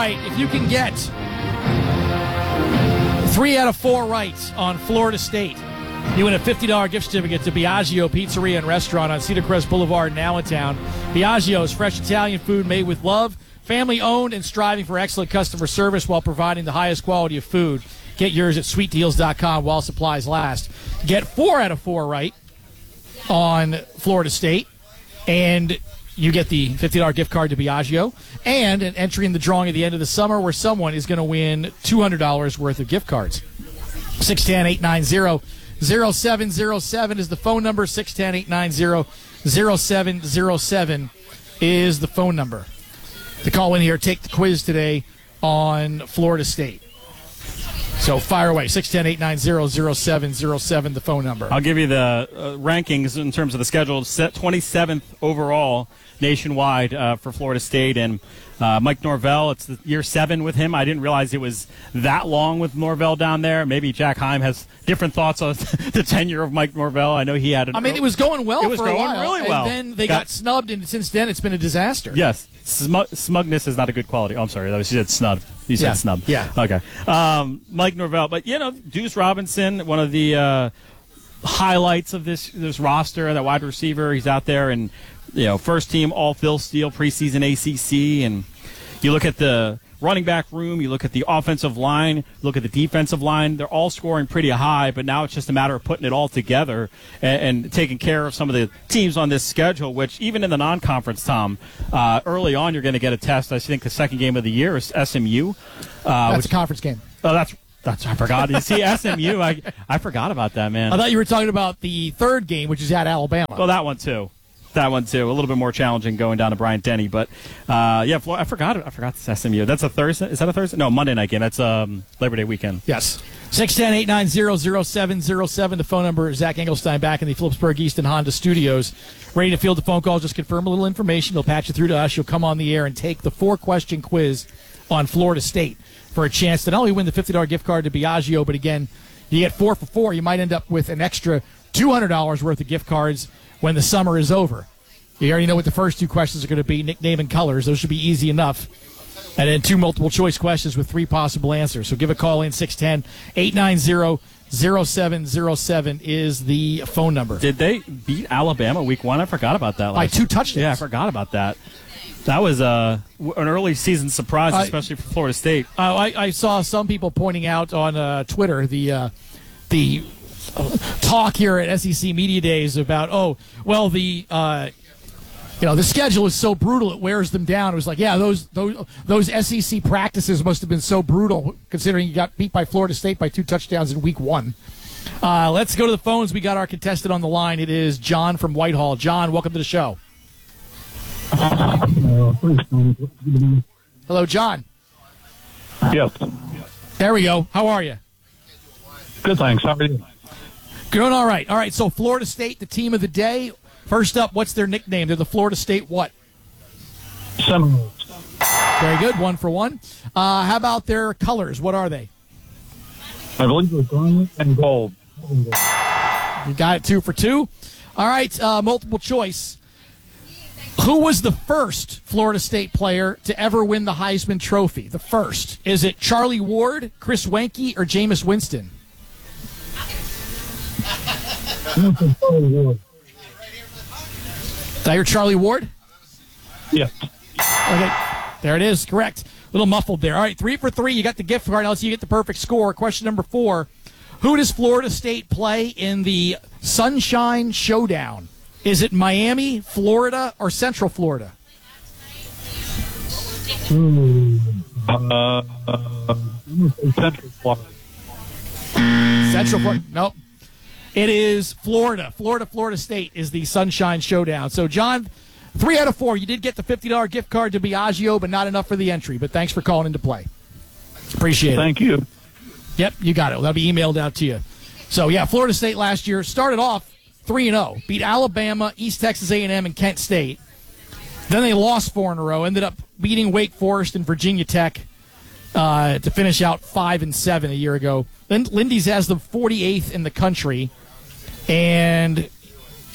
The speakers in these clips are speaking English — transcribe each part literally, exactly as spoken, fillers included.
right, if you can get three out of four right on Florida State, you win a fifty dollars gift certificate to Biagio Pizzeria and Restaurant on Cedar Crest Boulevard in Allentown. Biagio is fresh Italian food made with love, family-owned and striving for excellent customer service while providing the highest quality of food. Get yours at sweet deals dot com while supplies last. Get four out of four right on Florida State, and you get the fifty dollars gift card to Biagio and an entry in the drawing at the end of the summer where someone is going to win two hundred dollars worth of gift cards. six one zero, eight nine zero, zero seven zero seven is the phone number. six one zero, eight nine zero, zero seven zero seven is the phone number. To call in here, take the quiz today on Florida State. So fire away, six one zero, eight nine zero, zero seven zero seven, the phone number. I'll give you the uh, rankings in terms of the schedule. Set twenty-seventh overall nationwide uh, for Florida State. And uh, Mike Norvell, it's the year seven with him. I didn't realize it was that long with Norvell down there. Maybe Jack Heim has different thoughts on the tenure of Mike Norvell. I know he had an I mean, it was going well it was for going a while. really well. And then they got, got snubbed, and since then it's been a disaster. Yes. Smug, smugness is not a good quality. Oh, I'm sorry. That was, you said snub. You said yeah. snub. Yeah. Okay. Um, Mike Norvell. But, you know, Deuce Robinson, one of the uh, highlights of this this roster, that wide receiver. He's out there and, you know, first team all Phil Steele preseason A C C. And you look at the running back room, you look at the offensive line, look at the defensive line. They're all scoring pretty high, but now it's just a matter of putting it all together and, and taking care of some of the teams on this schedule, which even in the non-conference, Tom, uh, early on you're going to get a test. I think the second game of the year is S M U. Uh, that's which, a conference game. Oh, that's that's I forgot. You see, S M U, I, I forgot about that, man. I thought you were talking about the third game, which is at Alabama. Well, that one, too. That one too, a little bit more challenging going down to Bryant Denny, but uh, yeah, I forgot. I forgot this S M U. That's a Thursday. Is that a Thursday? No, Monday night game. That's um, Labor Day weekend. Yes. six one zero, eight nine zero, zero seven zero seven. The phone number. Zach Engelstein back in the Phillipsburg Easton Honda Studios, ready to field the phone call. Just confirm a little information. He'll patch you through to us. You'll come on the air and take the four-question quiz on Florida State for a chance to not only win the fifty dollars gift card to Biagio, but again, you get four for four. You might end up with an extra two hundred dollars worth of gift cards when the summer is over. You already know what the first two questions are going to be, nickname and colors. Those should be easy enough. And then two multiple-choice questions with three possible answers. So give a call in, six one zero, eight nine zero, zero seven zero seven is the phone number. Did they beat Alabama week one? I forgot about that. By two touchdowns. Yeah, I forgot about that. That was uh, an early season surprise, uh, especially for Florida State. Uh, I, I saw some people pointing out on uh, Twitter the uh, the talk here at S E C Media Days about, oh, well, the uh, you know the schedule is so brutal it wears them down. It was like, yeah, those those those S E C practices must have been so brutal considering you got beat by Florida State by two touchdowns in week one. Uh, let's go to the phones. We got our contestant on the line. It is John from Whitehall. John, welcome to the show. Hello, John. Yes. There we go. How are you? Good, thanks. How are you? Doing all right. All right, so Florida State, the team of the day. First up, what's their nickname? They're the Florida State what? Seminoles. Very good. One for one. Uh, how about their colors? What are they? I believe it was garnet and gold. You got it, two for two. All right, uh, multiple choice. Who was the first Florida State player to ever win the Heisman Trophy? The first. Is it Charlie Ward, Chris Wenke, or Jameis Winston? Did I hear Charlie Ward? Yes. Okay, there it is. Correct. A little muffled there. All right, three for three. You got the gift card. Now let's see you get the perfect score. Question number four. Who does Florida State play in the Sunshine Showdown? Is it Miami, Florida, or Central Florida? Uh, uh, Central Florida. Central Florida. Nope. It is Florida. Florida, Florida State is the Sunshine Showdown. So, John, three out of four. You did get the fifty dollars gift card to Biagio, but not enough for the entry. But thanks for calling into play. Appreciate it. Thank you. Yep, you got it. That'll be emailed out to you. So, yeah, Florida State last year started off three and oh. Beat Alabama, East Texas A and M, and Kent State. Then they lost four in a row. Ended up beating Wake Forest and Virginia Tech uh, to finish out five and seven a year ago. Then Lindy's has them forty-eighth in the country and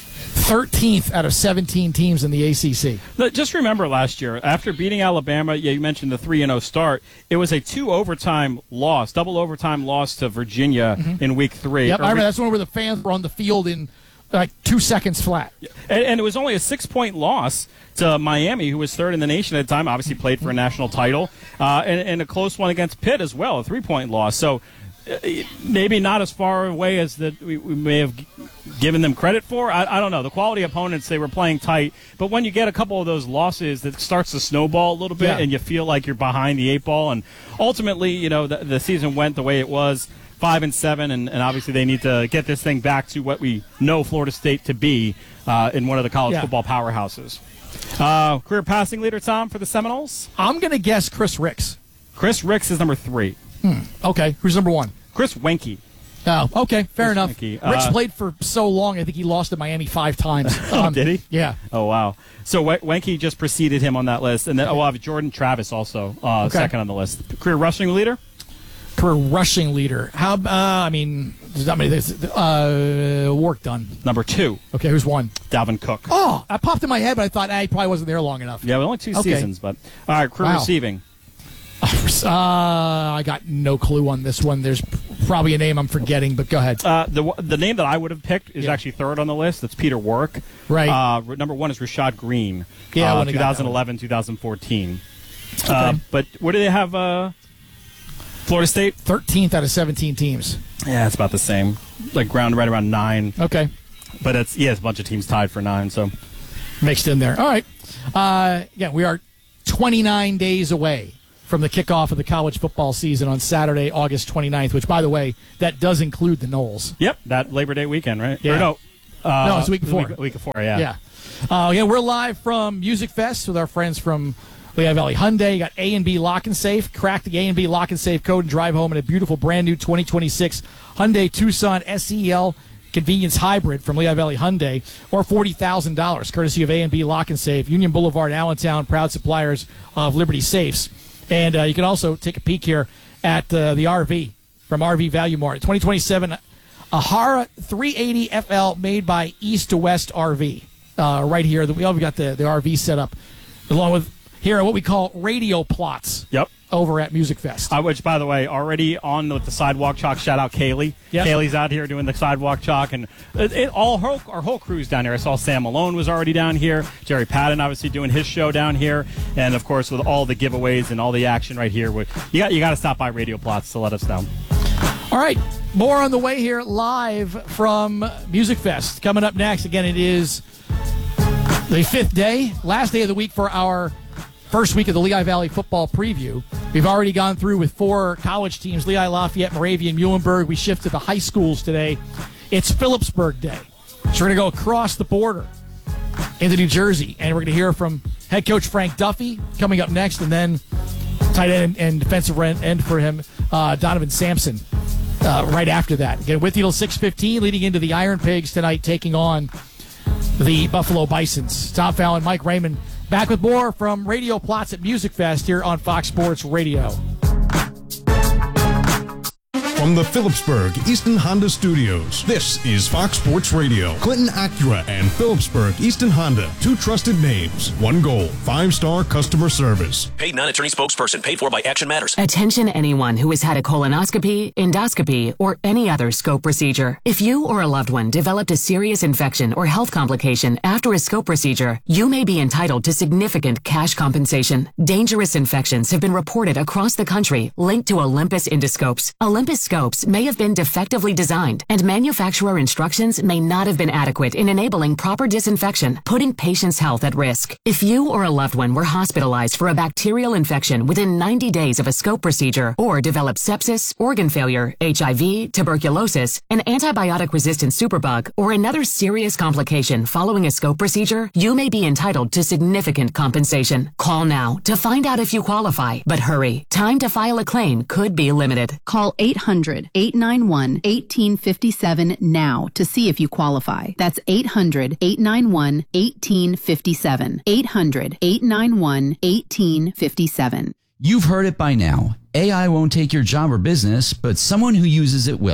thirteenth out of seventeen teams in the A C C. Just remember last year, after beating Alabama, yeah, you mentioned the three and oh start, it was a two-overtime loss, double overtime loss to Virginia mm-hmm. in week three. Yep, I remember that's one where the fans were on the field in like two seconds flat. And, and it was only a six-point loss to Miami, who was third in the nation at the time, obviously played for a national title, uh, and, and a close one against Pitt as well, a three-point loss. So uh, maybe not as far away as that we, we may have g- given them credit for. I, I don't know. The quality opponents, they were playing tight. But when you get a couple of those losses, that starts to snowball a little bit, yeah. and you feel like you're behind the eight ball. And ultimately, you know, the, the season went the way it was. Five and seven, and, and obviously they need to get this thing back to what we know Florida State to be uh, in one of the college yeah. football powerhouses. Uh, career passing leader, Tom, for the Seminoles? I'm going to guess Chris Ricks. Chris Ricks is number three. Hmm. Okay, who's number one? Chris Wenke. Oh, okay, fair Chris enough. Wenke. Uh, Ricks played for so long, I think he lost to Miami five times. oh, Um, did he? Yeah. Oh, wow. So w- Wenke just preceded him on that list. And then, oh, we'll have Jordan Travis also uh, Okay. second on the list. Career rushing leader? Career rushing leader. How? Uh, I mean, there's not many. There's, uh, work done. Number two. Okay, who's one? Dalvin Cook. Oh, that popped in my head, but I thought ah, he probably wasn't there long enough. Yeah, well, only two Okay. seasons, but all right. Career Wow. receiving. Uh, I got no clue on this one. There's probably a name I'm forgetting, but go ahead. Uh, the the name that I would have picked is Yeah. actually third on the list. That's Peter Warwick. Right. Uh, r- number one is Rashad Green. Yeah, I uh, wouldn't have got that twenty eleven, twenty fourteen. Okay. Uh, but what do they have? Uh, Florida State. thirteenth out of seventeen teams. Yeah, it's about the same. Like round right around nine. Okay. But it's yeah, it's a bunch of teams tied for nine. So Mixed in there. All right. Uh, yeah, we are twenty-nine days away from the kickoff of the college football season on Saturday, August twenty-ninth, which, by the way, that does include the Knowles. yep, that Labor Day weekend, right? Yeah. Or no, uh, No, it's the week before. Week, week before, yeah. Yeah. Uh, yeah, we're live from Music Fest with our friends from Lehigh Valley Hyundai. You got A and B Lock and Safe. Crack the A and B Lock and Safe code and drive home in a beautiful brand new twenty twenty-six Hyundai Tucson S E L Convenience Hybrid from Lehigh Valley Hyundai, or forty thousand dollars, courtesy of A and B Lock and Safe, Union Boulevard, Allentown, proud suppliers of Liberty Safes. And uh, you can also take a peek here at uh, the R V from R V Value Mart. twenty twenty-seven Ahara three eighty F L made by East to West R V. Uh, right here, we all got the, the R V set up, along with here are what we call radio plots. Yep. Over at Music Fest. Uh, which, by the way, already on with the sidewalk chalk. Shout out Kaylee. Yep. Kaylee's out here doing the sidewalk chalk, and it, it, all her, our whole crew's down here. I saw Sam Malone was already down here. Jerry Patton obviously doing his show down here, and of course with all the giveaways and all the action right here. You got you got to stop by Radio Plots to let us know. All right, more on the way here live from Music Fest. Coming up next, again, it is the fifth day, last day of the week for our first week of the Lehigh Valley football preview. We've already gone through with four college teams, Lehigh, Lafayette, Moravian, Muhlenberg. We shift to the high schools today. It's Phillipsburg Day. So we're going to go across the border into New Jersey, and we're going to hear from head coach Frank Duffy coming up next, and then tight end and defensive end for him, uh, Donovan Sampson, uh, right after that. Again, with you till six fifteen, leading into the Iron Pigs tonight, taking on the Buffalo Bisons. Tom Fallon, Mike Raymond, back with more from Radio Plots at Music Fest here on Fox Sports Radio. From the Phillipsburg Easton Honda Studios, this is Fox Sports Radio. Clinton Acura and Phillipsburg Easton Honda, two trusted names, one goal, five-star customer service. Paid non-attorney spokesperson, paid for by Action Matters. Attention anyone who has had a colonoscopy, endoscopy, or any other scope procedure. If you or a loved one developed a serious infection or health complication after a scope procedure, you may be entitled to significant cash compensation. Dangerous infections have been reported across the country linked to Olympus endoscopes. Olympus scopes may have been defectively designed, and manufacturer instructions may not have been adequate in enabling proper disinfection, putting patients' health at risk. If you or a loved one were hospitalized for a bacterial infection within ninety days of a scope procedure, or developed sepsis, organ failure, H I V, tuberculosis, an antibiotic-resistant superbug, or another serious complication following a scope procedure, you may be entitled to significant compensation. Call now to find out if you qualify, but hurry. Time to file a claim could be limited. Call eight hundred, eight nine one, one eight five seven now to see if you qualify. That's eight hundred, eight nine one, one eight five seven. eight hundred, eight nine one, one eight five seven. You've heard it by now. A I won't take your job or business, but someone who uses it will.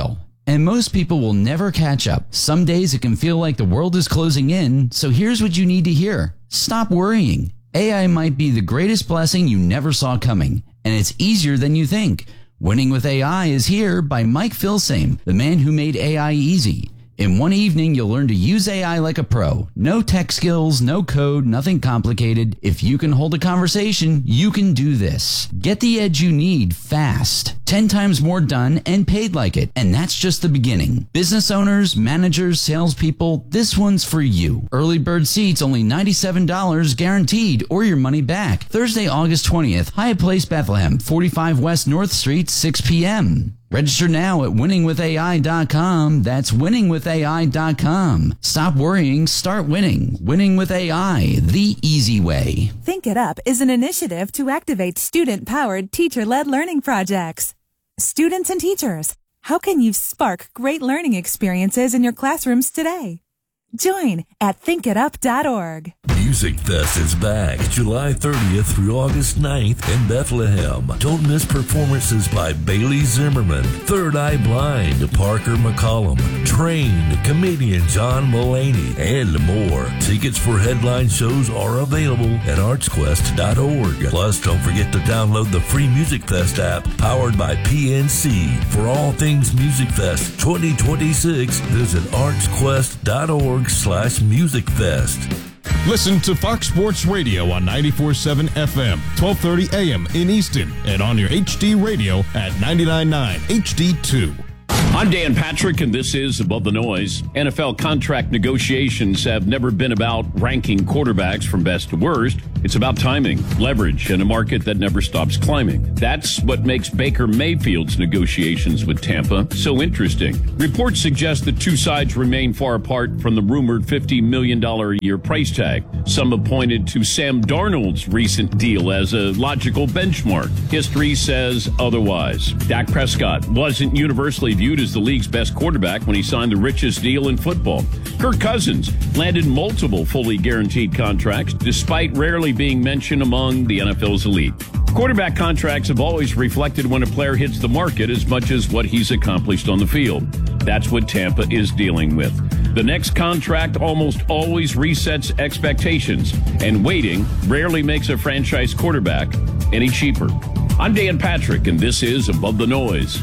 And most people will never catch up. Some days it can feel like the world is closing in, so here's what you need to hear. Stop worrying. A I might be the greatest blessing you never saw coming, and it's easier than you think. Winning with A I is here by Mike Filsame, the man who made A I easy. In one evening, you'll learn to use A I like a pro. No tech skills, no code, nothing complicated. If you can hold a conversation, you can do this. Get the edge you need fast. Ten times more done and paid like it. And that's just the beginning. Business owners, managers, salespeople, this one's for you. Early bird seats only ninety-seven dollars guaranteed or your money back. Thursday, August twentieth, Hyatt Place, Bethlehem, forty-five West North Street, six p.m. Register now at winning with A I dot com. That's winning with A I dot com. Stop worrying, start winning. Winning with A I, the easy way. Think It Up is an initiative to activate student-powered, teacher-led learning projects. Students and teachers, how can you spark great learning experiences in your classrooms today? Join at think it up dot org. Music Fest is back July thirtieth through August ninth in Bethlehem. Don't miss performances by Bailey Zimmerman, Third Eye Blind, Parker McCollum, Trained, comedian John Mulaney, and more. Tickets for headline shows are available at arts quest dot org. Plus, don't forget to download the free Music Fest app powered by P N C. For all things Music Fest twenty twenty-six, visit arts quest dot org slash music fest. Listen to Fox Sports Radio on ninety-four point seven F M, twelve thirty A M in Easton, and on your H D radio at ninety-nine point nine H D two. I'm Dan Patrick, and this is Above the Noise. N F L contract negotiations have never been about ranking quarterbacks from best to worst. It's about timing, leverage, and a market that never stops climbing. That's what makes Baker Mayfield's negotiations with Tampa so interesting. Reports suggest the two sides remain far apart from the rumored fifty million dollars a year price tag. Some have pointed to Sam Darnold's recent deal as a logical benchmark. History says otherwise. Dak Prescott wasn't universally viewed as the league's best quarterback when he signed the richest deal in football. Kirk Cousins landed multiple fully guaranteed contracts, despite rarely being mentioned among the N F L's elite. Quarterback contracts have always reflected when a player hits the market as much as what he's accomplished on the field. That's what Tampa is dealing with. The next contract almost always resets expectations, and waiting rarely makes a franchise quarterback any cheaper. I'm Dan Patrick, and this is Above the Noise.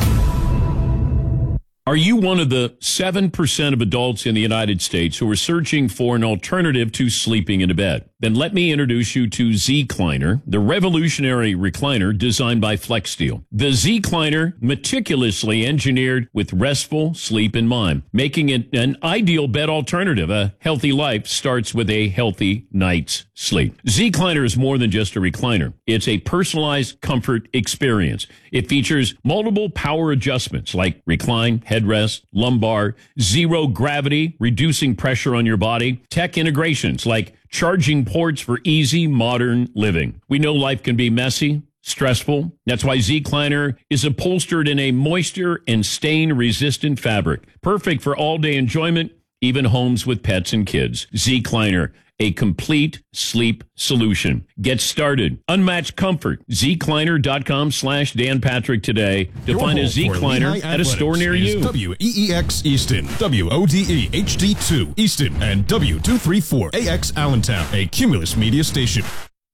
Are you one of the seven percent of adults in the United States who are searching for an alternative to sleeping in a bed? Then let me introduce you to Zecliner, the revolutionary recliner designed by FlexSteel. The Zecliner, meticulously engineered with restful sleep in mind, making it an ideal bed alternative. A healthy life starts with a healthy night's sleep. Zecliner is more than just a recliner. It's a personalized comfort experience. It features multiple power adjustments like recline, headrest, lumbar, zero gravity, reducing pressure on your body, tech integrations like charging ports for easy modern living. We know life can be messy, stressful. That's why Zecliner is upholstered in a moisture and stain resistant fabric, perfect for all day enjoyment, even homes with pets and kids. Zecliner, a complete sleep solution. Get started. Unmatched comfort. Zecliner.com slash Dan Patrick today to Your find a home for Zecliner Lehigh at a store near is you. W E E X Easton, W O D E H D two Easton, and W two thirty-four A X Allentown, a Cumulus Media station.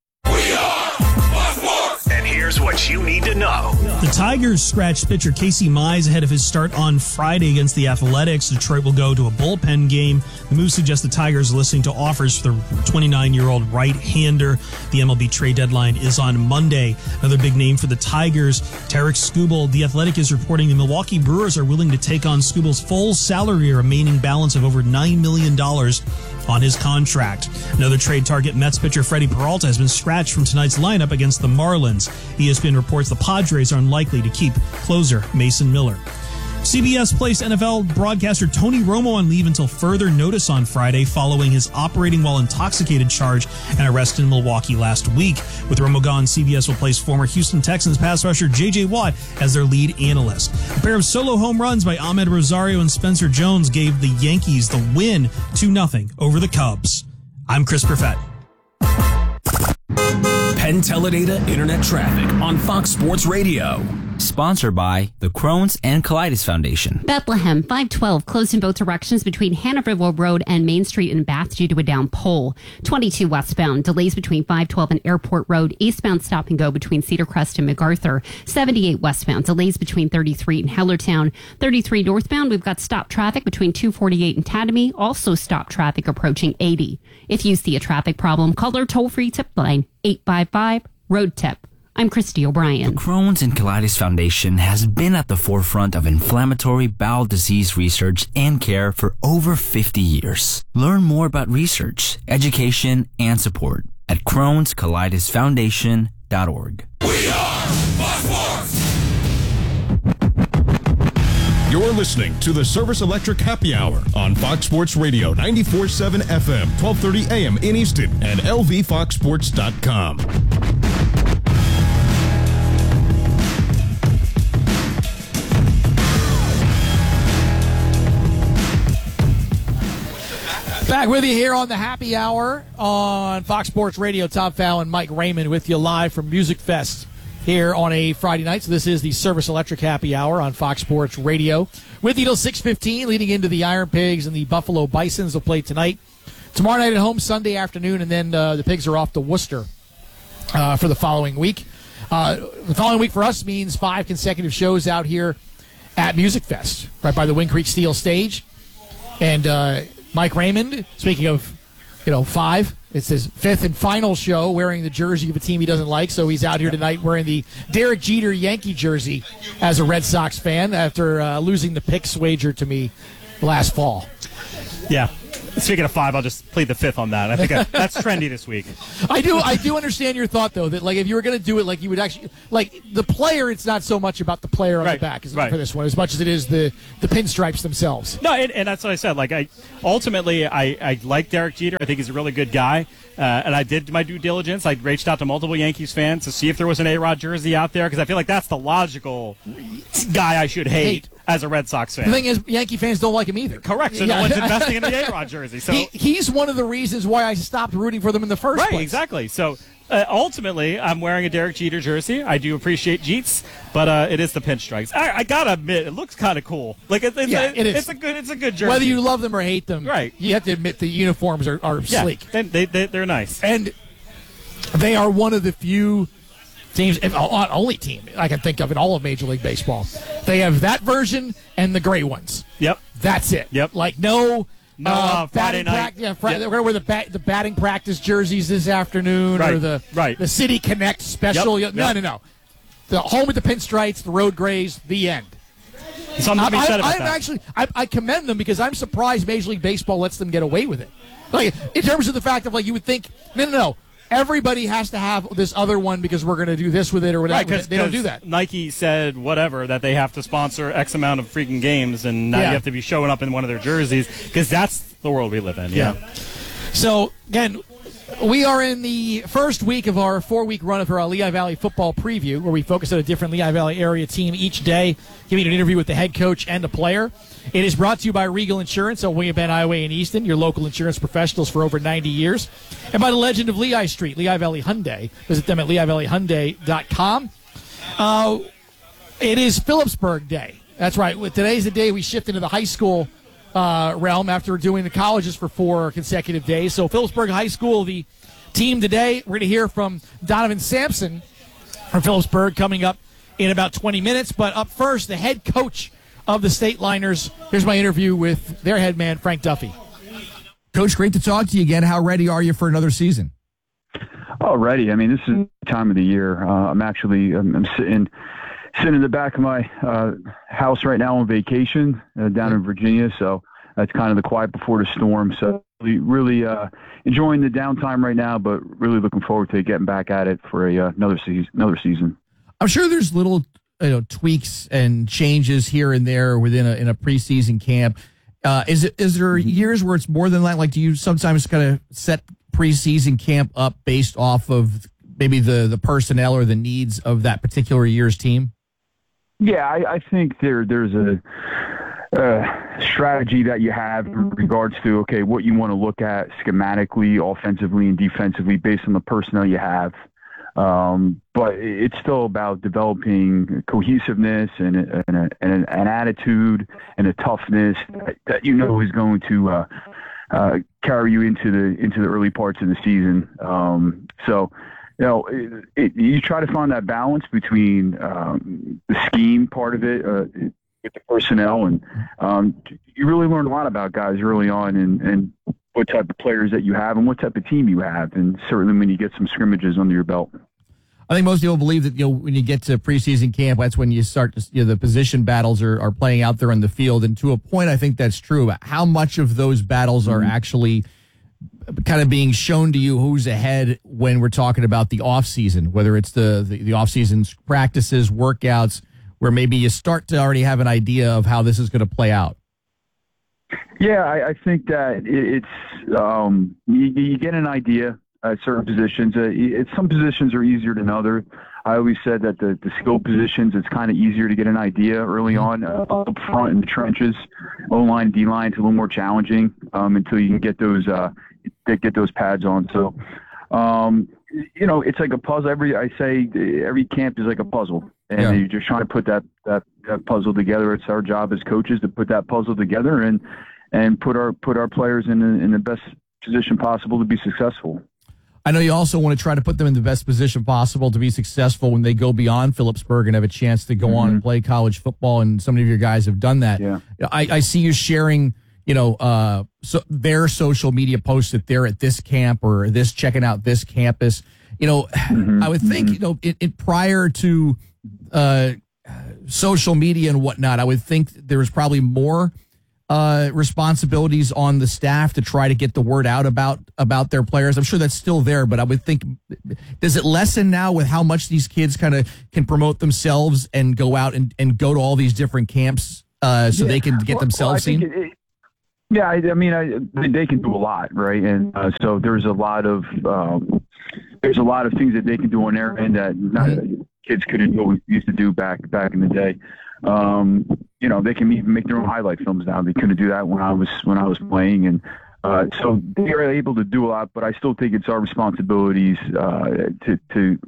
And here's what you need to know. The Tigers scratched pitcher Casey Mize ahead of his start on Friday against the Athletics. Detroit will go to a bullpen game. The move suggests the Tigers are listening to offers for the twenty-nine-year-old right-hander. The M L B trade deadline is on Monday. Another big name for the Tigers, Tarek Skubal. The Athletic is reporting the Milwaukee Brewers are willing to take on Skubal's full salary, a remaining balance of over nine million dollars on his contract. Another trade target, Mets pitcher Freddie Peralta, has been scratched from tonight's lineup against the Marlins. E S P N reports the Padres are unlikely to keep closer Mason Miller. C B S placed N F L broadcaster Tony Romo on leave until further notice on Friday following his operating while intoxicated charge and arrest in Milwaukee last week. With Romo gone, C B S will place former Houston Texans pass rusher J J. Watt as their lead analyst. A pair of solo home runs by Ahmed Rosario and Spencer Jones gave the Yankees the win two nothing over the Cubs. I'm Chris Perfett. Penn Teledata Internet Traffic on Fox Sports Radio. Sponsored by the Crohn's and Colitis Foundation. Bethlehem, five twelve, closed in both directions between Hannahville Road and Main Street in Bath due to a down pole. twenty-two westbound, delays between five twelve and Airport Road. Eastbound stop and go between Cedar Crest and MacArthur. seventy-eight westbound, delays between thirty-three and Hellertown. thirty-three northbound, we've got stop traffic between two forty-eight and Tatamy. Also stop traffic approaching eighty. If you see a traffic problem, call our toll-free tip line, eight five five, road tip. I'm Christy O'Brien. The Crohn's and Colitis Foundation has been at the forefront of inflammatory bowel disease research and care for over fifty years. Learn more about research, education, and support at crohns colitis foundation dot org. We are Fox Sports! You're listening to the Service Electric Happy Hour on Fox Sports Radio ninety-four point seven F M, twelve thirty A M in Easton and L V fox sports dot com. Back with you here on the Happy Hour on Fox Sports Radio. Tom Fowle and Mike Raymond with you live from Music Fest here on a Friday night. So this is the Service Electric Happy Hour on Fox Sports Radio. With you till six fifteen, leading into the Iron Pigs and the Buffalo Bisons will play tonight. Tomorrow night at home, Sunday afternoon, and then uh, the Pigs are off to Worcester uh, for the following week. Uh, the following week for us means five consecutive shows out here at Music Fest, right by the Wind Creek Steel stage. And uh, Mike Raymond, speaking of, you know, five, it's his fifth and final show wearing the jersey of a team he doesn't like, so he's out here tonight wearing the Derek Jeter Yankee jersey as a Red Sox fan after uh, losing the picks wager to me last fall. Yeah. Speaking of five, I'll just plead the fifth on that. I think I, that's trendy this week. I do I do understand your thought, though, that like if you were going to do it, like you would actually, like the player, it's not so much about the player on right, the back as, right. for this one, as much as it is the, the pinstripes themselves. No, and, and that's what I said. Like, I ultimately, I, I like Derek Jeter. I think he's a really good guy. Uh, and I did my due diligence. I reached out to multiple Yankees fans to see if there was an A-Rod jersey out there, because I feel like that's the logical guy I should hate, hate. as a Red Sox fan. The thing is, Yankee fans don't like him either. Correct. So yeah. no one's investing in the A-Rod jersey. So he, he's one of the reasons why I stopped rooting for them in the first right, place. Right, exactly. So uh, ultimately, I'm wearing a Derek Jeter jersey. I do appreciate Jeets, but uh, it is the pinstripes. I, I gotta admit, it looks kind of cool. Like it, it's, yeah, a, it is. It's a good, it's a good jersey. Whether you love them or hate them, right? You have to admit the uniforms are, are yeah, sleek. They, they, they, they're nice, and they are one of the few teams, if not only team I can think of in all of Major League Baseball. They have that version and the gray ones. Yep, that's it. Yep, like no. No, uh, uh, Friday night. Pra- yeah, Friday, yep. We're going to wear the, bat- the batting practice jerseys this afternoon, right. or the right. the City Connect special. Yep. No, yep. no, no. The home with the pinstripes, the road grays, the end. Something to be said about I'm that. actually, I, I commend them because I'm surprised Major League Baseball lets them get away with it. Like in terms of the fact of like you would think, no, no, no. Everybody has to have this other one because we're going to do this with it or whatever. Right, cause, they don't do that. Nike said whatever that they have to sponsor X amount of freaking games, and now yeah. you have to be showing up in one of their jerseys because that's the world we live in. Yeah. yeah. So again, we are in the first week of our four-week run of our Lehigh Valley football preview, where we focus on a different Lehigh Valley area team each day, giving an interview with the head coach and a player. It is brought to you by Regal Insurance on William Penn Highway in Easton, your local insurance professionals for over ninety years, and by the legend of Lehigh Street, Lehigh Valley Hyundai. Visit them at lehigh valley hyundai dot com. Uh, it is Phillipsburg Day. That's right. Today's the day we shift into the high school uh, realm after doing the colleges for four consecutive days. So Phillipsburg High School, the team today. We're going to hear from Donovan Sampson from Phillipsburg coming up in about twenty minutes. But up first, the head coach of the State Liners. Here's my interview with their head man, Frank Duffy. Coach, great to talk to you again. How ready are you for another season? Oh, ready. I mean, this is the time of the year. Uh, I'm actually I'm, I'm sitting sitting in the back of my uh, house right now on vacation uh, down in Virginia, so that's kind of the quiet before the storm. So really, really uh, enjoying the downtime right now, but really looking forward to getting back at it for a, uh, another season. Another season. I'm sure there's little you know tweaks and changes here and there within a in a preseason camp. Uh, is it is there years where it's more than that? Like, do you sometimes kind of set preseason camp up based off of maybe the the personnel or the needs of that particular year's team? Yeah, I, I think there there's a, a strategy that you have in regards to okay, what you want to look at schematically, offensively, and defensively based on the personnel you have. Um, but it's still about developing cohesiveness and, and, a, and an attitude and a toughness that, that you know is going to uh, uh, carry you into the into the early parts of the season. Um, so, you know, it, it, you try to find that balance between um, the scheme part of it uh, with the personnel, and um, you really learn a lot about guys early on, and, and what type of players that you have and what type of team you have, and certainly when you get some scrimmages under your belt. I think most people believe that, you know, when you get to preseason camp, that's when you start to, you know, the position battles are, are playing out there on the field. And to a point, I think that's true. How much of those battles are actually kind of being shown to you who's ahead when we're talking about the off season, whether it's the, the, the off season practices, workouts, where maybe you start to already have an idea of how this is going to play out? Yeah, I, I think that it, it's, um, you, you get an idea. Uh, certain positions, uh, it, some positions are easier than others. I always said that the, the skill positions, it's kind of easier to get an idea early on uh, up front in the trenches. O-line, D-line, it's a little more challenging um, until you can get those uh, get those pads on. So, um, you know, it's like a puzzle. Every I say every camp is like a puzzle, and yeah. you're just trying to put that, that that puzzle together. It's our job as coaches to put that puzzle together and and put our put our players in the, in the best position possible to be successful. I know you also want to try to put them in the best position possible to be successful when they go beyond Phillipsburg and have a chance to go mm-hmm. on and play college football, and some of your guys have done that. Yeah. I, I see you sharing, you know, uh, so their social media posts that they're at this camp or this checking out this campus. You know, mm-hmm. I would think, mm-hmm. you know, it, it prior to uh, social media and whatnot, I would think there was probably more Uh, responsibilities on the staff to try to get the word out about about their players. I'm sure that's still there, but I would think, does it lessen now with how much these kids kind of can promote themselves and go out and, and go to all these different camps uh, so yeah. they can get well, themselves well, seen? It, it, yeah, I, I mean, I, they can do a lot, right? And uh, so there's a lot of um, there's a lot of things that they can do on their end that not, kids couldn't do, used to do back back in the day. Um, you know, they can even make their own highlight films now. They couldn't do that when I was when I was playing, and uh, so they are able to do a lot. But I still think it's our responsibilities uh, to to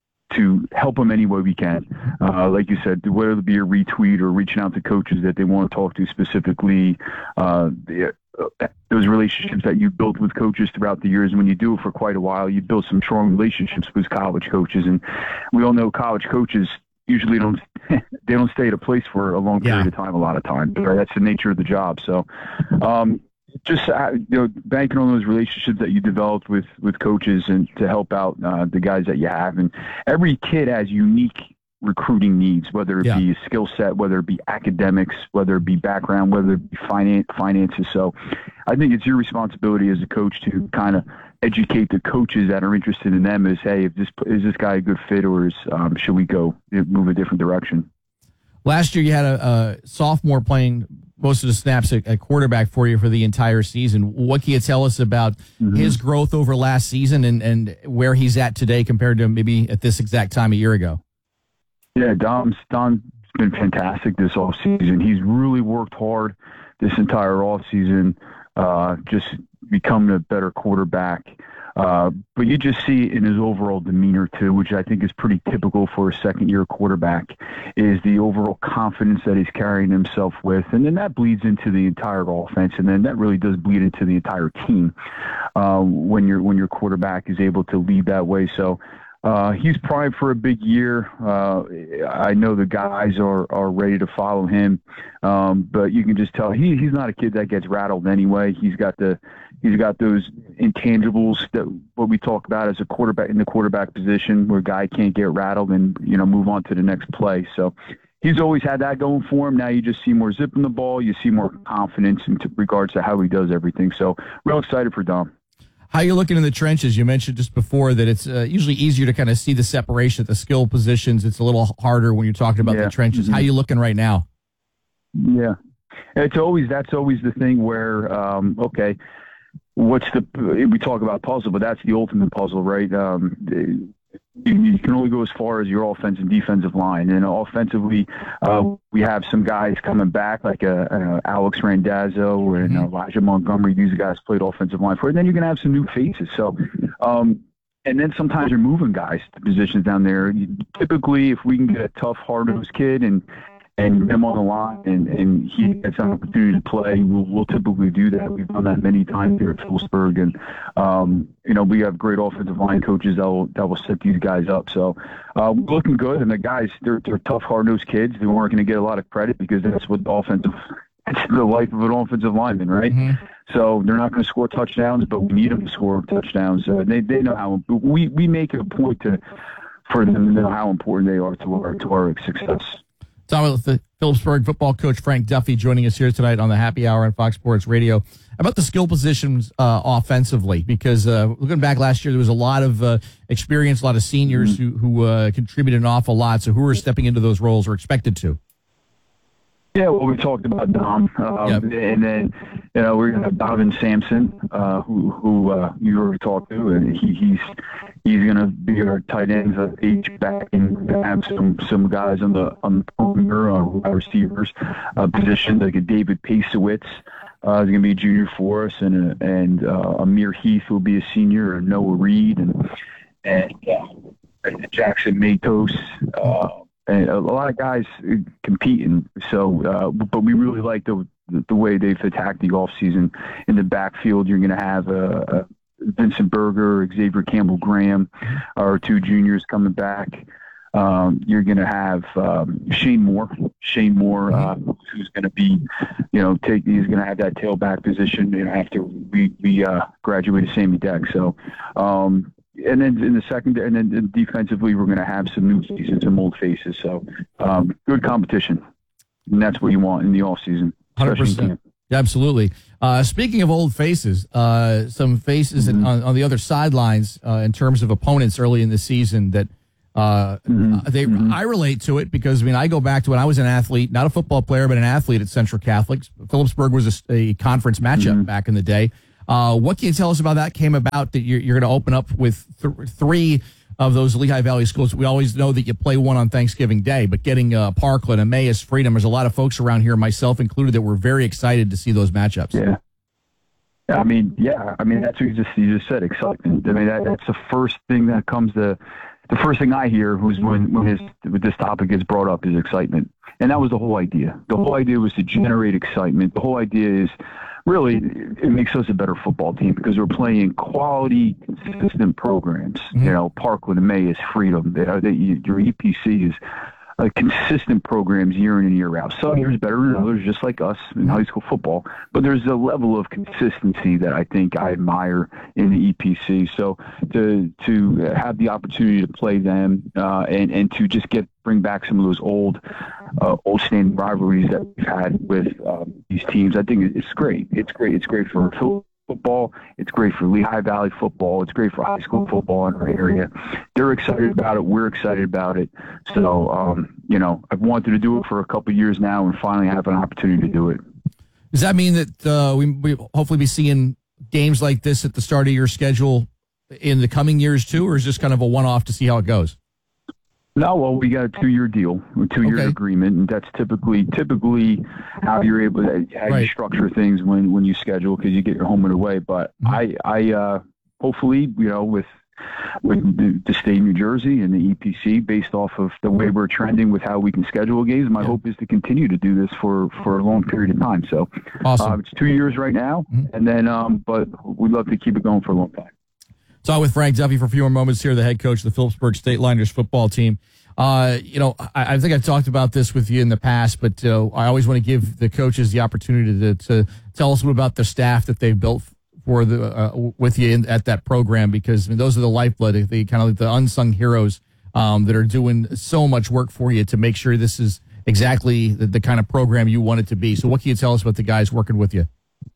to help them any way we can. Uh, like you said, whether it be a retweet or reaching out to coaches that they want to talk to specifically. Uh, the, uh, those relationships that you built with coaches throughout the years, when you do it for quite a while, you build some strong relationships with college coaches, and we all know college coaches usually don't they don't stay at a place for a long period yeah. of time. A lot of times, right? That's the nature of the job. So, um, just uh, you know, banking on those relationships that you developed with with coaches and to help out uh, the guys that you have. And every kid has unique recruiting needs, whether it yeah. be skill set, whether it be academics, whether it be background, whether it be finance, finances. So, I think it's your responsibility as a coach to kind of educate the coaches that are interested in them as, hey, if this is this guy a good fit, or is um, should we go move a different direction? Last year, you had a, a sophomore playing most of the snaps at, at quarterback for you for the entire season. What can you tell us about mm-hmm. his growth over last season and, and where he's at today compared to maybe at this exact time a year ago? Yeah, Dom's Dom's been fantastic this offseason. He's really worked hard this entire offseason, uh, just becoming a better quarterback. Uh, but you just see it in his overall demeanor, too, which I think is pretty typical for a second-year quarterback, is the overall confidence that he's carrying himself with. And then that bleeds into the entire offense, and then that really does bleed into the entire team uh, when, your when your quarterback is able to lead that way. So uh, he's primed for a big year. Uh, I know the guys are, are ready to follow him, um, but you can just tell he, he's not a kid that gets rattled anyway. He's got the He's got those intangibles that what we talk about as a quarterback in the quarterback position, where a guy can't get rattled and, you know, move on to the next play. So he's always had that going for him. Now you just see more zip in the ball. You see more confidence in t- regards to how he does everything. So real excited for Dom. How are you looking in the trenches? You mentioned just before that it's uh, usually easier to kind of see the separation at the skill positions. It's a little harder when you're talking about yeah. the trenches. Mm-hmm. How are you looking right now? Yeah, it's always that's always the thing where um, okay. What's the, we talk about puzzle, but that's the ultimate puzzle, right? Um, you, you can only go as far as your offensive and defensive line. And offensively, uh, we have some guys coming back, like uh, uh, Alex Randazzo and uh, Elijah Montgomery. These guys played offensive line for it. And then you're going to have some new faces. So um, and then sometimes you're moving guys to positions down there. You, typically, if we can get a tough, hard-nosed kid and and get him on the line and, and he gets an opportunity to play, we'll, we'll typically do that. We've done that many times here at Phillipsburg. And, um, you know, we have great offensive line coaches that will, that will set these guys up. So uh, we're looking good. And the guys, they're, they're tough, hard-nosed kids. They weren't going to get a lot of credit because that's what the offensive – it's the life of an offensive lineman, right? Mm-hmm. So they're not going to score touchdowns, but we need them to score touchdowns. Uh, they they know how – we, we make it a point to for them to know how important they are to our, to our success. Talking with the Phillipsburg football coach Frank Duffy joining us here tonight on the Happy Hour on Fox Sports Radio. About the skill positions uh, offensively, because uh, looking back last year, there was a lot of uh, experience, a lot of seniors mm-hmm. who, who uh, contributed an awful lot. So who are stepping into those roles or expected to? Yeah, well, we talked about Dom, um, yep. and then you know we're gonna have Donovan Sampson, uh, who who uh, you already talked to, and he, he's he's gonna be our tight ends uh, H back, and we're gonna have some some guys on the on the perimeter, on wide receivers uh, position, like a David Pasewitz. Uh, is going to be a junior for us, and uh, and uh, Amir Heath will be a senior, and Noah Reed, and and uh, Jackson Matos. Uh, And a lot of guys competing. So, uh, but we really like the the way they've attacked the offseason. In the backfield, you're going to have uh, uh, Vincent Berger, Xavier Campbell-Graham, our two juniors coming back. Um, you're going to have um, Shane Moore. Shane Moore, uh, who's going to be, you know, take he's going to have that tailback position, you know, after we we uh, graduated Sammy Deck. So. Um, And then in the second, and then defensively, we're going to have some new faces, some old faces. So, um, good competition, and that's what you want in the off season. Hundred percent, absolutely. Uh, speaking of old faces, uh, some faces mm-hmm. in, on, on the other sidelines uh, in terms of opponents early in the season that uh, mm-hmm. they mm-hmm. I relate to it because I mean I go back to when I was an athlete, not a football player, but an athlete at Central Catholic. Phillipsburg was a, a conference matchup mm-hmm. back in the day. Uh, what can you tell us about that came about that you're, you're going to open up with th- three of those Lehigh Valley schools? We always know that you play one on Thanksgiving Day, but getting uh, Parkland, Emmaus, Freedom, there's a lot of folks around here, myself included, that were very excited to see those matchups. Yeah. I mean, yeah, I mean, that's what you just, you just said, excitement. I mean, that, that's the first thing that comes to, the first thing I hear who's when, when, his, when this topic gets brought up is excitement. And that was the whole idea. The whole idea was to generate excitement. The whole idea is, really, it makes us a better football team because we're playing quality, consistent programs. Mm-hmm. You know, Parkland, Emmaus, Freedom. They, they, your E P C is uh, consistent programs year in and year out. Some years better than others, just like us in high school football. But there's a level of consistency that I think I admire in the E P C. So to to have the opportunity to play them uh, and and to just get bring back some of those old. Uh, old standing rivalries that we've had with um, these teams. I think it's great. It's great. It's great for football. It's great for Lehigh Valley football. It's great for high school football in our area. They're excited about it. We're excited about it. So, um, you know, I've wanted to do it for a couple of years now and finally have an opportunity to do it. Does that mean that uh, we, we hopefully be seeing games like this at the start of your schedule in the coming years too, or is this kind of a one-off to see how it goes? No, well, we got a two-year deal, a two-year okay. agreement, and that's typically typally how you're able to how right. you structure things when, when you schedule because you get your home and away. But mm-hmm. I, I uh, hopefully, you know, with with the, the state of New Jersey and the E P C, based off of the way we're trending with how we can schedule games, my yeah. hope is to continue to do this for, for a long period of time. So, awesome. uh, it's two years right now, mm-hmm. and then um, but we'd love to keep it going for a long time. Talk with Frank Duffy for a few more moments here, the head coach of the Phillipsburg State Liners football team. Uh, you know, I, I think I've talked about this with you in the past, but uh, I always want to give the coaches the opportunity to, to tell us about the staff that they've built for the uh, with you in, at that program, because I mean, those are the lifeblood, the kind of like the unsung heroes um, that are doing so much work for you to make sure this is exactly the, the kind of program you want it to be. So, what can you tell us about the guys working with you?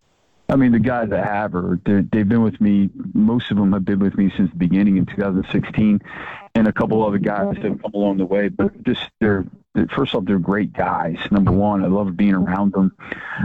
I mean, the guys that have are, they've been with me, most of them have been with me since the beginning in two thousand sixteen, and a couple other guys that have come along the way. But just, they're, first off, they're great guys. Number one, I love being around them.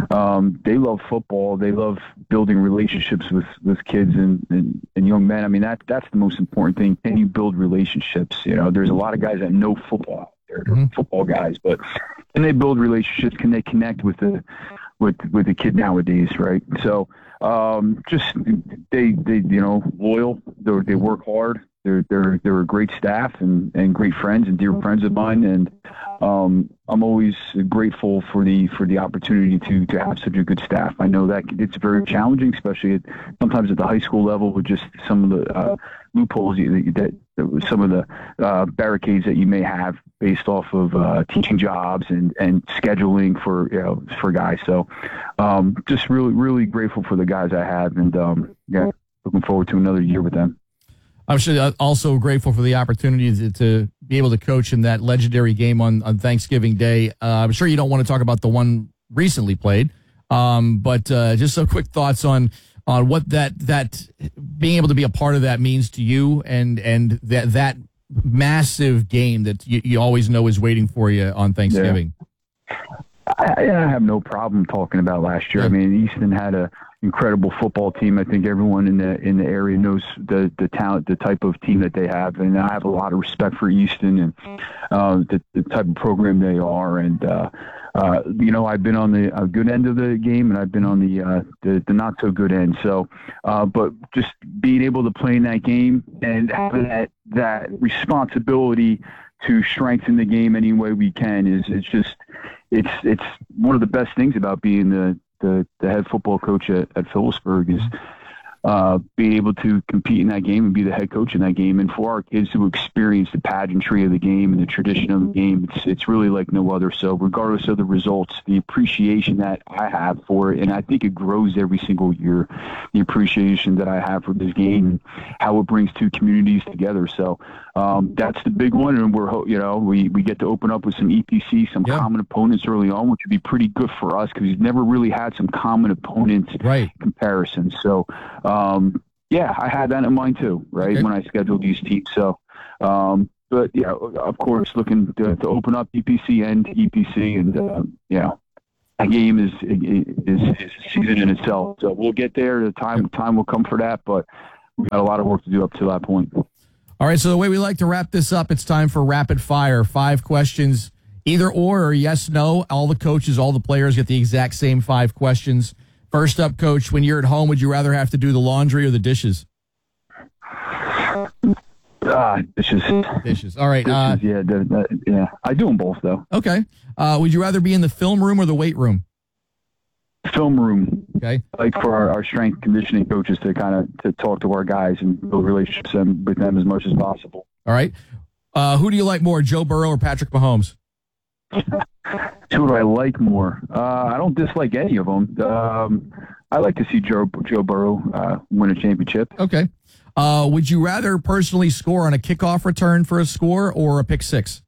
Um, they love football. They love building relationships with, with kids and, and, and young men. I mean, that that's the most important thing. Can you build relationships? You know, there's a lot of guys that know football out there. They're mm-hmm. football guys, but can they build relationships? Can they connect with the with with the kid nowadays, right? So um, just they they you know loyal. They they work hard. They're they're they're a great staff and, and great friends and dear friends of mine, and um, I'm always grateful for the for the opportunity to to have such a good staff. I know that it's very challenging, especially at, sometimes at the high school level, with just some of the uh, loopholes that, that, that some of the uh, barricades that you may have based off of uh, teaching jobs and, and scheduling for you know for guys. So um, just really really grateful for the guys I have, and um, yeah, looking forward to another year with them. I'm sure also grateful for the opportunity to, to be able to coach in that legendary game on, on Thanksgiving Day. Uh, I'm sure you don't want to talk about the one recently played, um, but uh, just some quick thoughts on on what that that being able to be a part of that means to you, and and that that massive game that you, you always know is waiting for you on Thanksgiving. Yeah. I, I have no problem talking about last year. I mean, Easton had a incredible football team. I think everyone in the in the area knows the the talent, the type of team that they have, and I have a lot of respect for Easton and uh, the, the type of program they are. And uh, uh, you know, I've been on the uh, good end of the game, and I've been on the uh, the, the not so good end. So, uh, but just being able to play in that game and having that that responsibility to strengthen the game any way we can is it's just it's it's one of the best things about being the The, the head football coach at, at Phillipsburg is uh, being able to compete in that game and be the head coach in that game. And for our kids to experience the pageantry of the game and the tradition of the game, it's it's really like no other. So regardless of the results, the appreciation that I have for it, and I think it grows every single year, the appreciation that I have for this game and how it brings two communities together. So um, that's the big one. And we're, you know, we, we get to open up with some E P C, some yeah. common opponents early on, which would be pretty good for us because we've never really had some common opponents right. comparisons. So, Um, yeah, I had that in mind too, right, okay. when I scheduled these teams. So, um, but yeah, of course, looking to, to open up E P C and E P C, and uh, yeah, that game is, is is a season in itself. So we'll get there. The time time will come for that, but we've got a lot of work to do up to that point. All right. So the way we like to wrap this up, it's time for rapid fire. Five questions, either or, or yes, no. All the coaches, all the players get the exact same five questions. First up, Coach, when you're at home, would you rather have to do the laundry or the dishes? Ah, dishes. Dishes. All right. Dishes, uh, yeah, the, the, yeah. I do them both, though. Okay. Uh, would you rather be in the film room or the weight room? Film room. Okay. Like for our, our strength conditioning coaches to kind of to talk to our guys and build relationships with them as much as possible. All right. Uh, who do you like more, Joe Burrow or Patrick Mahomes? Who do I like more? Uh, I don't dislike any of them. Um, I like to see Joe Joe Burrow uh, win a championship. Okay. Uh, would you rather personally score on a kickoff return for a score or a pick six?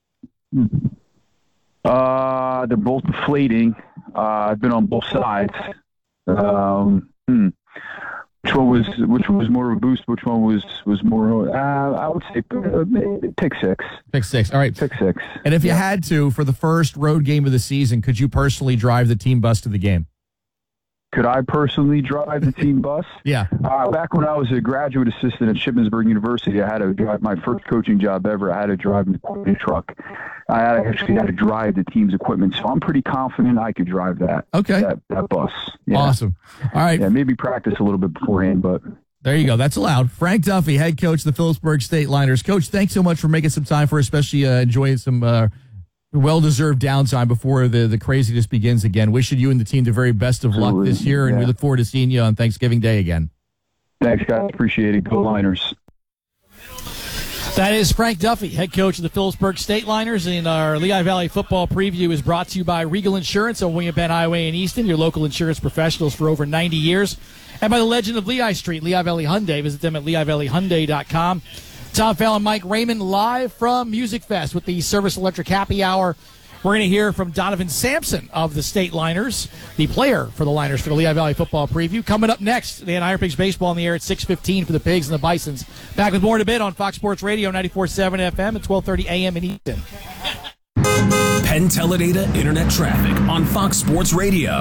Uh, they're both deflating. Uh, I've been on both sides. Um, hmm. Which one was which one was more of a boost? Which one was was more? Uh, I would say uh, pick six. Pick six. All right, pick six. And if you yeah. had to for the first road game of the season, could you personally drive the team bus to the game? Could I personally drive the team bus? Yeah. Uh, back when I was a graduate assistant at Shippensburg University, I had to drive my first coaching job ever. I had to drive an equipment truck. I actually had to drive the team's equipment, so I'm pretty confident I could drive that. Okay. That, that bus. Yeah. Awesome. All right. Yeah, maybe practice a little bit beforehand, but. There you go. That's allowed. Frank Duffy, head coach of the Phillipsburg State Liners. Coach, thanks so much for making some time for us, especially uh, enjoying some uh, well-deserved downtime before the, the craziness begins again. Wishing you and the team the very best of Absolutely. luck this year, and yeah. we look forward to seeing you on Thanksgiving Day again. Thanks, guys. Appreciate it. Go Liners. That is Frank Duffy, head coach of the Phillipsburg State Liners, and our Lehigh Valley football preview is brought to you by Regal Insurance on William Penn Highway in Easton, your local insurance professionals for over ninety years, and by the Legend of Lehigh Street, Lehigh Valley Hyundai. Visit them at lehigh valley hyundai dot com. Tom Fallon, Mike Raymond, live from Music Fest with the Service Electric Happy Hour. We're going to hear from Donovan Sampson of the State Liners, the player for the Liners for the Lehigh Valley football preview. Coming up next, they had Iron Pigs baseball in the air at six fifteen for the Pigs and the Bisons. Back with more in a bit on Fox Sports Radio, ninety-four point seven F M at twelve thirty A M in Easton. Penn Teledata Internet traffic on Fox Sports Radio.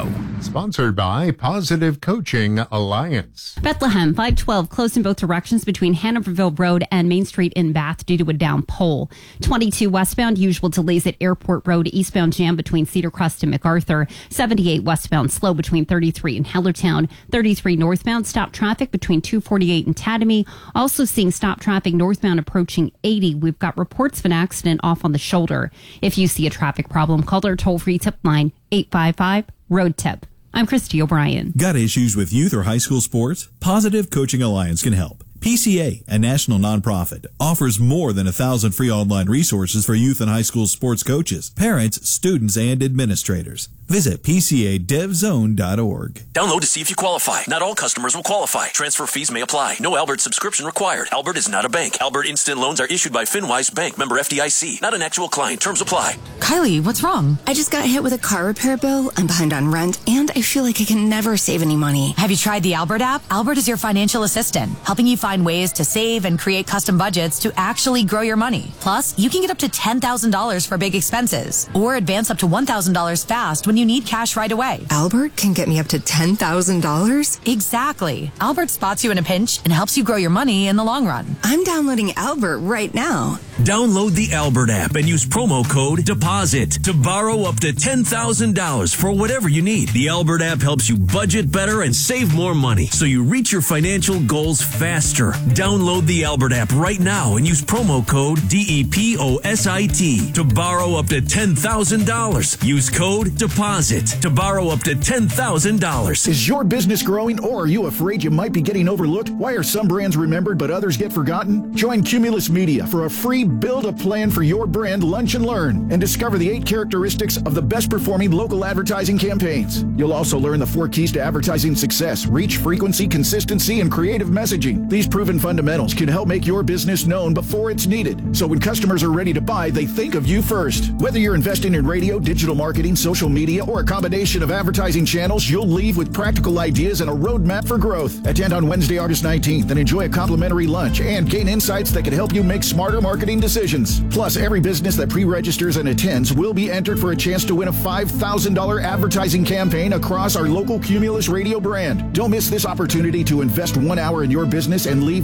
Sponsored by Positive Coaching Alliance. Bethlehem, five twelve, closed in both directions between Hanoverville Road and Main Street in Bath due to a down pole. twenty-two westbound, usual delays at Airport Road, eastbound jam between Cedar Crest and MacArthur. seventy-eight westbound, slow between thirty-three and Hellertown. thirty-three northbound, stop traffic between two forty-eight and Tatamy. Also seeing stop traffic northbound approaching eighty. We've got reports of an accident off on the shoulder. If you see a traffic problem, call our toll-free tip line, eight five five, road tip. I'm Christy O'Brien. Got issues with youth or high school sports? Positive Coaching Alliance can help. P C A, a national nonprofit, offers more than a thousand free online resources for youth and high school sports coaches, parents, students, and administrators. Visit P C A dev zone dot org. Download to see if you qualify. Not all customers will qualify. Transfer fees may apply. No Albert subscription required. Albert is not a bank. Albert Instant Loans are issued by FinWise Bank, member F D I C. Not an actual client. Terms apply. Kylie, what's wrong? I just got hit with a car repair bill. I'm behind on rent, and I feel like I can never save any money. Have you tried the Albert app? Albert is your financial assistant, helping you find ways to save and create custom budgets to actually grow your money. Plus, you can get up to ten thousand dollars for big expenses, or advance up to one thousand dollars fast when you need cash right away. Albert can get me up to ten thousand dollars? Exactly. Albert spots you in a pinch and helps you grow your money in the long run. I'm downloading Albert right now. Download the Albert app and use promo code DEPOSIT to borrow up to ten thousand dollars for whatever you need. The Albert app helps you budget better and save more money so you reach your financial goals faster. Download the Albert app right now and use promo code D E P O S I T to borrow up to ten thousand dollars. Use code DEPOSIT to borrow up to ten thousand dollars. Is your business growing, or are you afraid you might be getting overlooked? Why are some brands remembered but others get forgotten? Join Cumulus Media for a free Build a Plan for Your Brand Lunch and Learn and discover the eight characteristics of the best performing local advertising campaigns. You'll also learn the four keys to advertising success: reach, frequency, consistency, and creative messaging. These proven fundamentals can help make your business known before it's needed, so when customers are ready to buy, they think of you first. Whether you're investing in radio, digital marketing, social media, or a combination of advertising channels, you'll leave with practical ideas and a roadmap for growth. Attend on Wednesday, August nineteenth and enjoy a complimentary lunch and gain insights that can help you make smarter marketing decisions. Plus, every business that pre-registers and attends will be entered for a chance to win a five thousand dollars advertising campaign across our local Cumulus Radio brand. Don't miss this opportunity to invest one hour in your business and leave